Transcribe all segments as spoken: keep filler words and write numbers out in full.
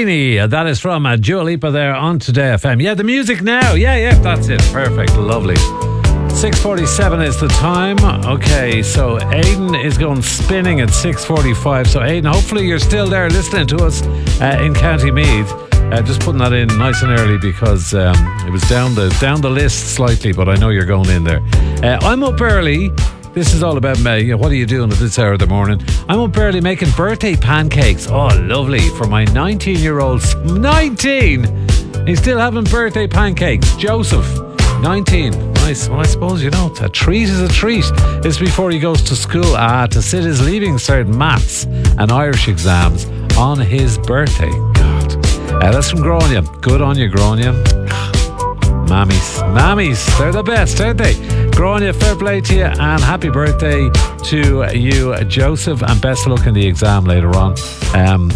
Genie. That is from uh, Dua Lipa there on Today F M. Yeah, the music now. Yeah, yeah, that's it. Perfect. Lovely. six forty-seven is the time. Okay, so Aidan is going spinning at six forty-five. So Aidan, hopefully you're still there listening to us uh, in County Meath. Uh, just putting that in nice and early because um, it was down the down the list slightly, but I know you're going in there. Uh, I'm up early. This is all about me. What are you doing at this hour of the morning? I'm up early making birthday pancakes. Oh, lovely. For my nineteen-year-old. nineteen! He's still having birthday pancakes. Joseph, nineteen. Nice. Well, I suppose, you know, a treat is a treat. This is before he goes to school ah, to sit his Leaving Cert maths and Irish exams on his birthday. God. Uh, that's from Grania. Good on you, Grania. Mammies. Mammies. They're the best, aren't they? Grania, fair play to you and happy birthday to you, Joseph, and best of luck in the exam later on. Um,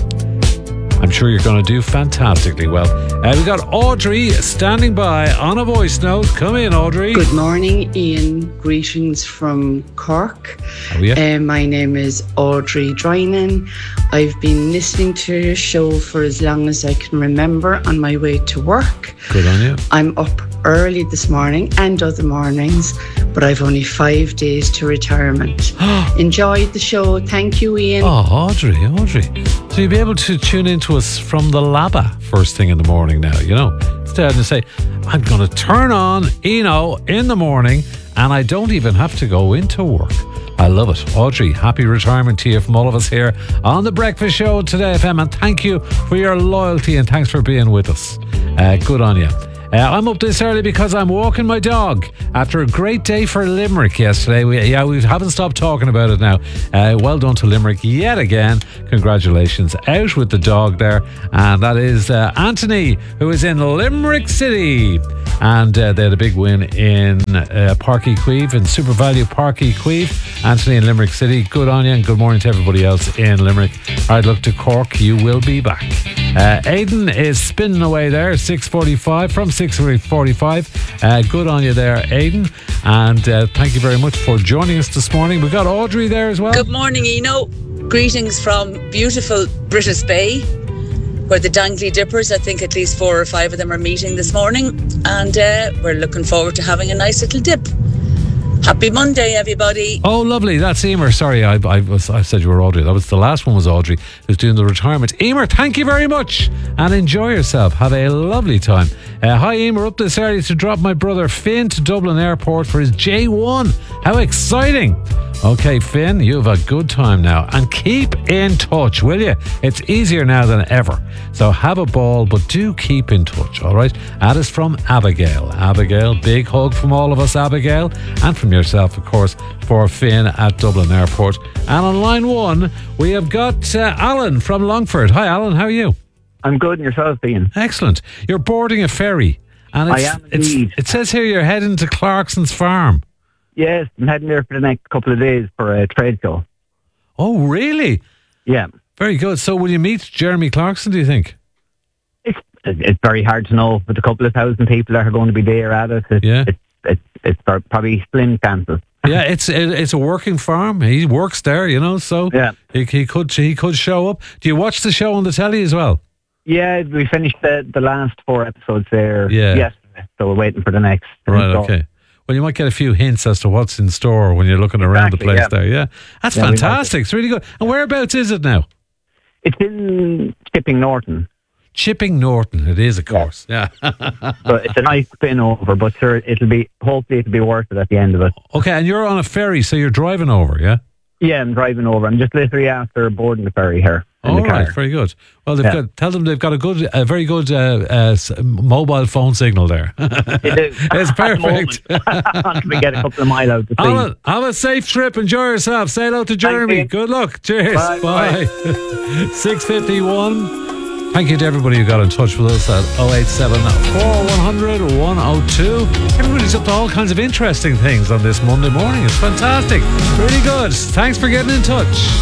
I'm sure you're going to do fantastically well. Uh, we got Audrey standing by on a voice note. Come in, Audrey. Good morning, Ian. Greetings from Cork. Oh, yeah. Uh, my name is Audrey Drynan. I've been listening to your show for as long as I can remember on my way to work. Good on you. I'm up early this morning and other mornings, but I've only five days to retirement. Enjoyed the show. Thank you, Ian. Oh, Audrey, Audrey. So you'll be able to tune into us from the Laba first thing in the morning now, you know. Instead of say, I'm going to turn on Eno in the morning and I don't even have to go into work. I love it. Audrey, happy retirement to you from all of us here on The Breakfast Show Today F M, and thank you for your loyalty and thanks for being with us. Uh, good on you. Uh, I'm up this early because I'm walking my dog after a great day for Limerick yesterday. We, yeah, we haven't stopped talking about it now. Uh, well done to Limerick yet again. Congratulations. Out with the dog there. And that is uh, Anthony, who is in Limerick City. And uh, they had a big win in uh, Park y Cueve, in Super Value Park y Cueve. Anthony in Limerick City. Good on you and good morning to everybody else in Limerick. All right, look to Cork. You will be back. Uh, Aidan is spinning away there, six forty-five from six forty-five. Uh, good on you there, Aidan. And uh, thank you very much for joining us this morning. We've got Audrey there as well. Good morning, Eno. Greetings from beautiful British Bay, where the Dangly Dippers, I think at least four or five of them are meeting this morning. And uh, we're looking forward to having a nice little dip. Happy Monday, everybody. Oh, lovely. That's Emer. Sorry, I, I, was, I said you were Audrey. That was the last one was Audrey, who's doing the retirement. Emer, thank you very much and enjoy yourself. Have a lovely time. Uh, hi, Emer. Up this early to drop my brother Finn to Dublin Airport for his J one. How exciting. Okay, Finn, you have a good time now. And keep in touch, will you? It's easier now than ever. So have a ball, but do keep in touch, all right? That is from Abigail. Abigail, big hug from all of us, Abigail. And from yourself, of course, for Finn at Dublin Airport. And on line one, we have got uh, Alan from Longford. Hi, Alan, how are you? I'm good, and yourself, Ian? Excellent. You're boarding a ferry. And it's, I am indeed. It's, it says here you're heading to Clarkson's farm. Yes, I'm heading there for the next couple of days for a trade show. Oh, really? Yeah. Very good. So will you meet Jeremy Clarkson, do you think? It's it's very hard to know. With a couple of thousand people that are going to be there at it, it's, yeah. it's, it's, it's probably slim chances. Yeah, it's it, it's a working farm. He works there, you know, so yeah. he, he could he could show up. Do you watch the show on the telly as well? Yeah, we finished the, the last four episodes there yeah. yesterday, so we're waiting for the next. Right, okay. Well, you might get a few hints as to what's in store when you're looking around exactly, the place yeah. there. Yeah, that's yeah, fantastic. It's really good. And whereabouts is it now? It's in Chipping Norton. Chipping Norton, it is, of course. Yeah. yeah. So it's a nice spin over, but sure, it'll be, hopefully it'll be worth it at the end of it. Okay, and you're on a ferry, so you're driving over, yeah? Yeah, I'm driving over. I'm just literally after boarding the ferry here. All right, very good. Well, they've yeah. got, tell them they've got a good, a very good uh, uh, mobile phone signal there. It is. It's perfect. Until we get a couple of mile out to sea. Alan, have a safe trip. Enjoy yourself. Say hello to Jeremy. Thanks, good luck. Cheers. Bye. Bye. Bye. six fifty-one. Thank you to everybody who got in touch with us at oh eight seven, four one hundred, one oh two. Everybody's up to all kinds of interesting things on this Monday morning. It's fantastic. Really good. Thanks for getting in touch.